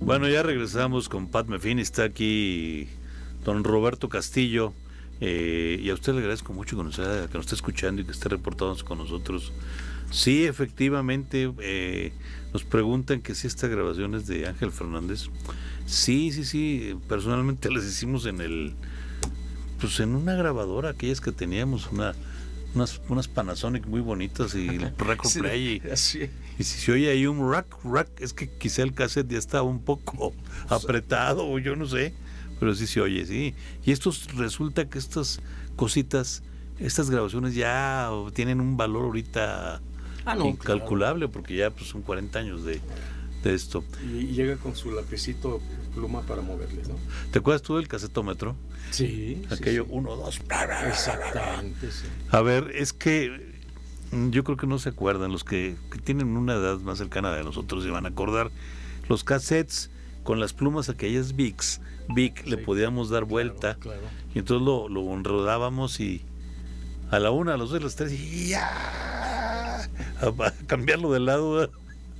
Bueno, ya regresamos con Pat Metheny, está aquí don Roberto Castillo, y a usted le agradezco mucho que nos esté escuchando y que esté reportándose con nosotros. Sí, efectivamente, nos preguntan que si esta grabación es de Ángel Fernández. Sí, personalmente las hicimos en una grabadora, aquellas que teníamos, unas Panasonic muy bonitas y el Record Play. Y si se oye ahí un rack, es que quizá el cassette ya estaba un poco apretado, o yo no sé, pero sí se oye, sí. Y resulta que estas cositas, estas grabaciones ya tienen un valor ahorita incalculable, claro, porque ya pues son 40 años de esto. Y llega con su lapicito pluma para moverles, ¿no? ¿Te acuerdas tú del casetómetro? Sí. Aquello, sí. 1, 2. Exactamente, sí. A ver, es que yo creo que no se acuerdan, los que tienen una edad más cercana de nosotros se van a acordar, los cassettes con las plumas aquellas Bic, le podíamos dar vuelta, claro. Y entonces lo enrodábamos y a la 1, a las 2, a las 3 y ya a cambiarlo de lado.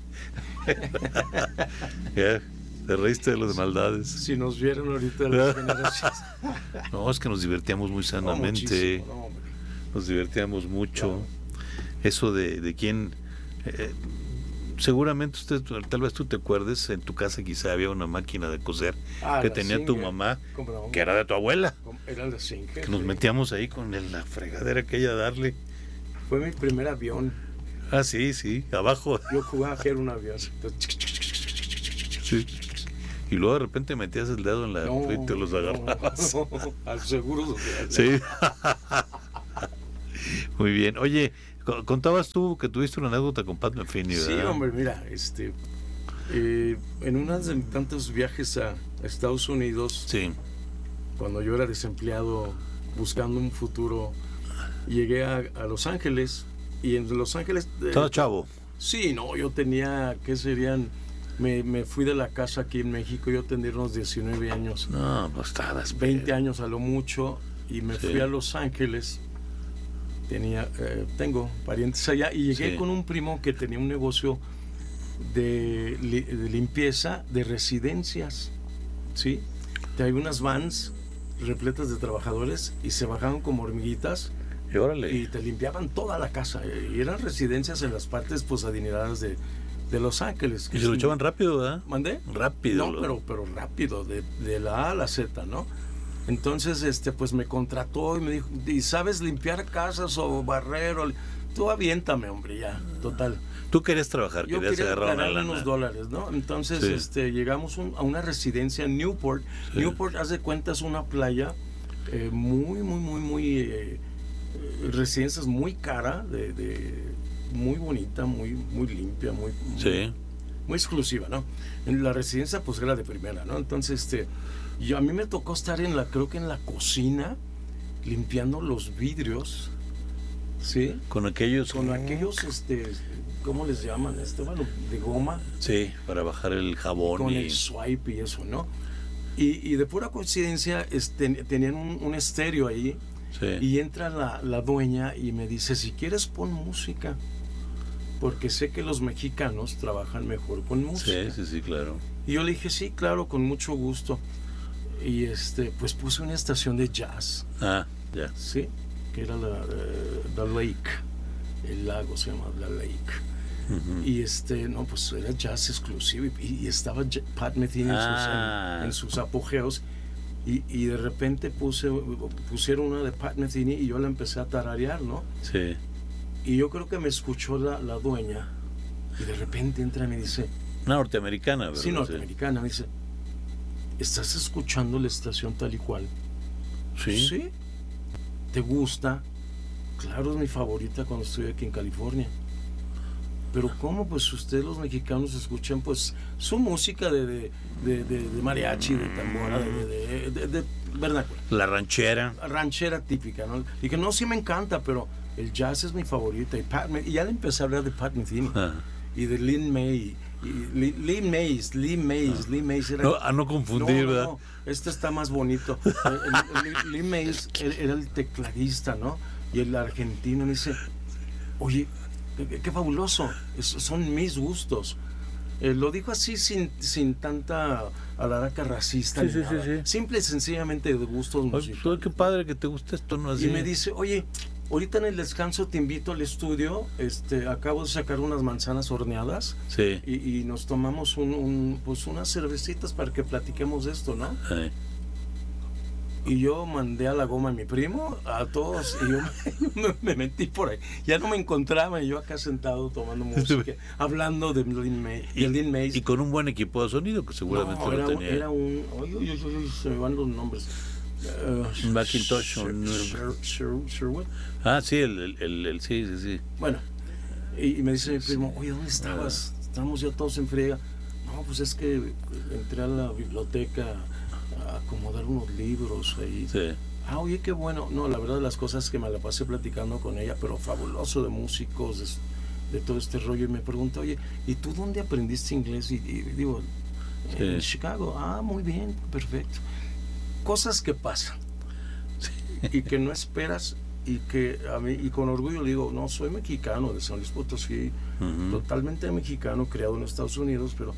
Ya, te reíste de las maldades. Si nos vieron ahorita las generaciones. No, es que nos divertíamos muy sanamente. Nos divertíamos mucho. Claro. Eso de quién, seguramente usted, tal vez tú te acuerdes, en tu casa quizá había una máquina de coser que tenía Singer, tu mamá, que era de tu abuela. Era la Singer. Que nos metíamos ahí con la fregadera aquella a darle. Fue mi primer avión. Ah, sí, abajo. Yo jugaba que era un avión. Sí. Y luego de repente metías el dedo en la y te los agarrabas. Al seguro. Sí. Muy bien. Oye, contabas tú que tuviste una anécdota con Pat Metheny, ¿verdad? Sí, hombre, mira, en unos de tantos viajes a Estados Unidos, sí, cuando yo era desempleado buscando un futuro, llegué a Los Ángeles, y en Los Ángeles... ¿Estaba chavo? Sí, no, yo tenía, ¿qué serían? Me fui de la casa aquí en México, yo tendría unos 19 años. No, pues estabas 20 años a lo mucho, y me fui a Los Ángeles. Tengo parientes allá y llegué con un primo que tenía un negocio de limpieza de residencias, ¿sí? Hay unas vans repletas de trabajadores y se bajaban como hormiguitas y te limpiaban toda la casa, y eran residencias en las partes pues adineradas de Los Ángeles. Y se lo echaban rápido, ¿verdad? ¿Mandé? Rápido. No, pero rápido, de la A a la Z, ¿no? Entonces, pues me contrató y me dijo, ¿y sabes limpiar casas o barrer? Tú aviéntame, hombre, ya, total. Tú querías trabajar, yo querías agarrar una lana. unos dólares, ¿no? Entonces, llegamos a una residencia en Newport. Sí. Newport, haz de cuenta, es una playa muy residencias muy cara, muy bonita, muy limpia, muy exclusiva, ¿no? En la residencia, pues era de primera, ¿no? Entonces, a mí me tocó estar creo que en la cocina, limpiando los vidrios, ¿sí? Con aquellos, ¿cómo les llaman? Bueno, de goma. Sí, para bajar el jabón. Con el swipe y eso, ¿no? Y de pura coincidencia, tenían un estéreo ahí, y entra la dueña y me dice, si quieres pon música, porque sé que los mexicanos trabajan mejor con música. Sí, claro. Y yo le dije, sí, claro, con mucho gusto. Y pues puse una estación de jazz. Ah, ya. Sí, que era la Lake. El lago se llama la Lake. Uh-huh. Y pues era jazz exclusivo. Y estaba Pat Metheny en sus apogeos. Y de repente pusieron una de Pat Metheny y yo la empecé a tararear, ¿no? Sí. Y yo creo que me escuchó la dueña. Y de repente entra y me dice... Una norteamericana, ¿verdad? Sí, norteamericana. Me dice... ¿Estás escuchando la estación tal y cual? Sí. ¿Te gusta? Claro, es mi favorita cuando estoy aquí en California. Pero ¿cómo? Pues ustedes los mexicanos escuchan pues su música de mariachi, de tambora, de vernácula. La ranchera. La ranchera típica, ¿no? Y que no, sí me encanta, pero el jazz es mi favorita. Y ya le empecé a hablar de Pat Metheny y de Lynn May. Lee Mays era, no confundir, ¿verdad? No, este está más bonito. Lee Mays era el tecladista, ¿no? Y el argentino me dice, oye, qué fabuloso, son mis gustos. Lo dijo así sin tanta alaraca racista. Sí. Simple y sencillamente de gustos musicales. Oye, qué padre que te guste esto, ¿no? Así. Y me dice, oye, ahorita en el descanso te invito al estudio, acabo de sacar unas manzanas horneadas, sí. y nos tomamos pues unas cervecitas para que platiquemos de esto, ¿no? Sí. Y yo mandé a la goma a mi primo, a todos, y yo me metí por ahí. Ya no me encontraba, y yo acá sentado tomando música, hablando de Lin Mays. Y con un buen equipo de sonido, que seguramente no, lo tenía. Era un... se me van los nombres. Macintosh. Sherwood. Ah, sí, el sí. Bueno, y me dice mi primo, oye, ¿dónde estabas? Estamos ya todos en friega. No, pues es que entré a la biblioteca a acomodar unos libros ahí. Sí. Oye, qué bueno. No, la verdad, las cosas que me la pasé platicando con ella, pero fabuloso, de músicos, de todo este rollo. Y me pregunta, oye, ¿y tú dónde aprendiste inglés? Y digo, en Chicago. Muy bien, perfecto. Cosas que pasan, sí, y que no esperas, y que a mí, y con orgullo le digo, no, soy mexicano de San Luis Potosí, totalmente mexicano, criado en Estados Unidos, pero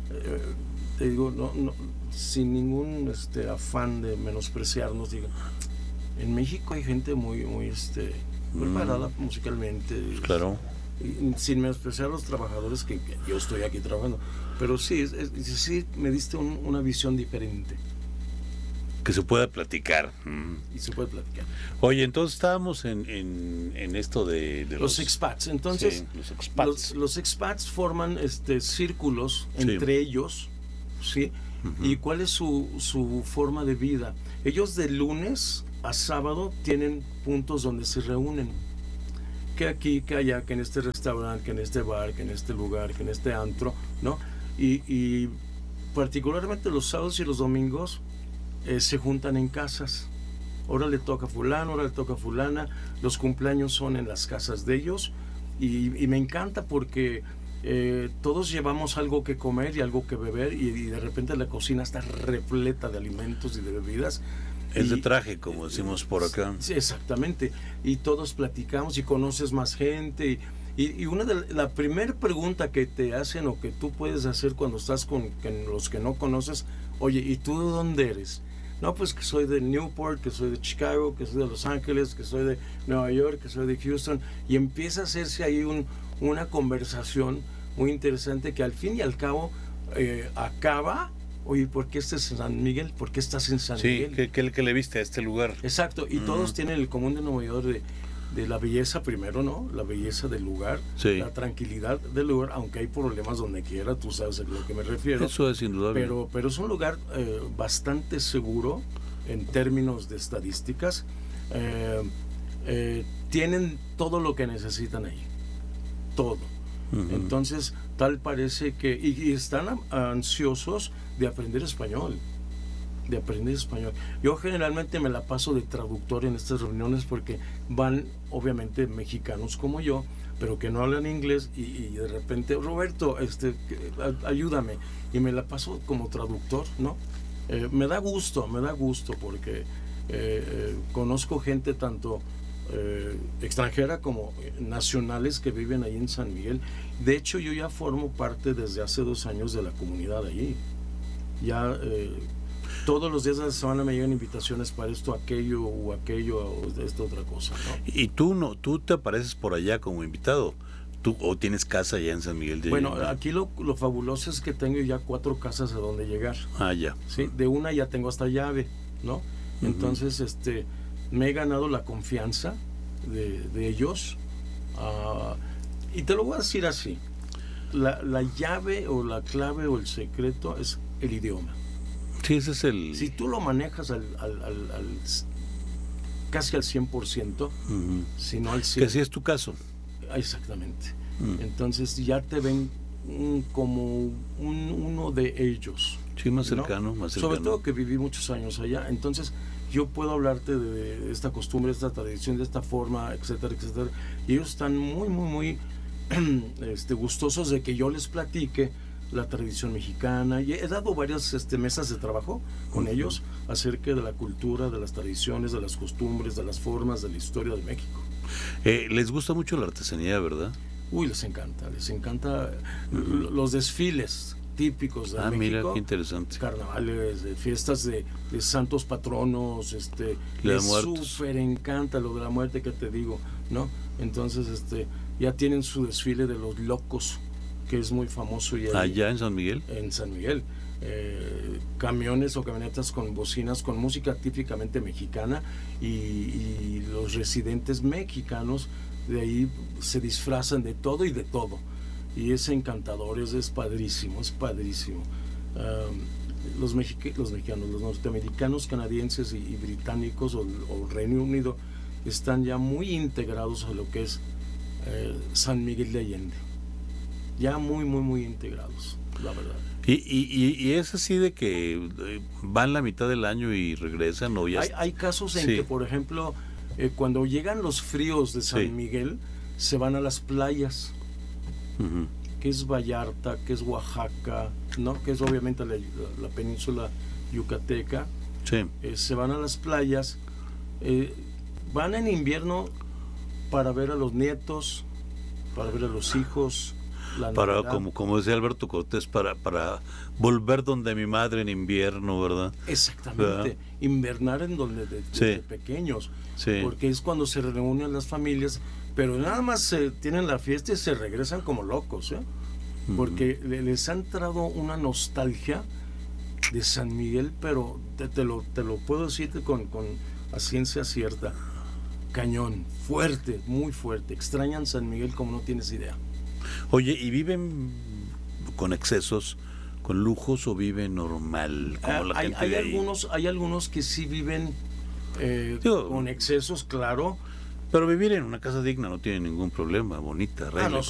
te digo, no, sin ningún afán de menospreciarnos, digo, en México hay gente muy preparada musicalmente. Claro. Y sin menospreciar a los trabajadores que yo estoy aquí trabajando, pero sí, sí me diste una visión diferente. Que se pueda platicar. Y se puede platicar. Oye, entonces estábamos en esto de los expats. Entonces, sí, los expats. Los expats forman círculos entre ellos, ¿sí? ¿Y cuál es su forma de vida? Ellos de lunes a sábado tienen puntos donde se reúnen. Que aquí, que allá, que en este restaurante, que en este bar, que en este lugar, que en este antro, ¿no? Y particularmente los sábados y los domingos se juntan en casas. Ahora le toca a fulano, ahora le toca a fulana. Los cumpleaños son en las casas de ellos. Y me encanta porque todos llevamos algo que comer y algo que beber. Y de repente la cocina está repleta de alimentos y de bebidas. Es de traje, como decimos por acá. Sí, exactamente. Y todos platicamos y conoces más gente. Y la primera pregunta que te hacen o que tú puedes hacer cuando estás con los que no conoces, oye, ¿y tú de dónde eres? No, pues que soy de Newport, que soy de Chicago, que soy de Los Ángeles, que soy de Nueva York, que soy de Houston. Y empieza a hacerse ahí una conversación muy interesante que al fin y al cabo acaba. Oye, ¿por qué estás en San Miguel? ¿Por qué estás en San Miguel? Sí, ¿qué le viste a este lugar? Exacto, y todos tienen el común denominador de la belleza primero, ¿no? La belleza del lugar, sí, la tranquilidad del lugar, aunque hay problemas donde quiera, tú sabes a lo que me refiero. Eso es indudable. Pero es un lugar bastante seguro en términos de estadísticas. Tienen todo lo que necesitan ahí, todo. Entonces, tal parece que... Y están ansiosos de aprender español. Yo generalmente me la paso de traductor en estas reuniones porque van, obviamente, mexicanos como yo, pero que no hablan inglés y de repente, Roberto, ayúdame. Y me la paso como traductor, ¿no? Me da gusto porque conozco gente tanto... extranjera como nacionales que viven ahí en San Miguel. De hecho, yo ya formo parte desde hace 2 años de la comunidad allí. Ya todos los días de la semana me llegan invitaciones para esto, aquello o esta otra cosa, ¿no? Y tú te apareces por allá como invitado. ¿Tú o tienes casa allá en San Miguel de Bueno, aquí lo fabuloso es que tengo ya 4 casas a donde llegar. Ya. ¿Sí? De una ya tengo hasta llave, ¿no? Entonces, me he ganado la confianza de ellos, y te lo voy a decir así, la llave o la clave o el secreto es el idioma. Sí, ese es el... Si tú lo manejas casi al 100%, si no al 100%. Que sí es tu caso. Exactamente. Entonces ya te ven como uno de ellos. Sí, más cercano, ¿no? más cercano. Sobre todo que viví muchos años allá. Entonces yo puedo hablarte de esta costumbre, de esta tradición, de esta forma, etcétera, etcétera. Y ellos están muy, muy, muy gustosos de que yo les platique la tradición mexicana. Y he dado varias mesas de trabajo con ellos acerca de la cultura, de las tradiciones, de las costumbres, de las formas, de la historia de México. Les gusta mucho la artesanía, ¿verdad? les encanta los desfiles típicos de México. Mira, qué interesante. Carnavales, de fiestas de santos patronos, les súper encanta lo de la muerte que te digo, ¿no? Entonces, ya tienen su desfile de los locos, que es muy famoso. ¿Allá en San Miguel? En San Miguel. Camiones o camionetas con bocinas, con música típicamente mexicana, y los residentes mexicanos de ahí se disfrazan de todo y de todo. Y es encantador, es padrísimo, es padrísimo. Los mexicanos, los norteamericanos, canadienses y británicos o Reino Unido están ya muy integrados a lo que es San Miguel de Allende. Ya muy, muy, muy integrados, la verdad. ¿Y es así de que van la mitad del año y regresan? ¿O ya hay casos en que, por ejemplo, cuando llegan los fríos de San Miguel, se van a las playas. Uh-huh. Que es Vallarta, que es Oaxaca, ¿no? Que es obviamente la península yucateca. Sí. Se van a las playas, van en invierno para ver a los nietos, para ver a los hijos, para, como decía Alberto Cortés, para volver donde mi madre en invierno, ¿verdad? Exactamente, ¿verdad? Invernar en donde desde pequeños, porque es cuando se reúnen las familias. Pero nada más tienen la fiesta y se regresan como locos, porque les ha entrado una nostalgia de San Miguel, pero te lo puedo decir a ciencia cierta, cañón, fuerte, muy fuerte. Extrañan San Miguel como no tienes idea. Oye, ¿y viven con excesos, con lujos, o viven normal? Como la gente de ahí? Hay algunos que sí viven con excesos, claro. Pero vivir en una casa digna no tiene ningún problema, bonita, regla.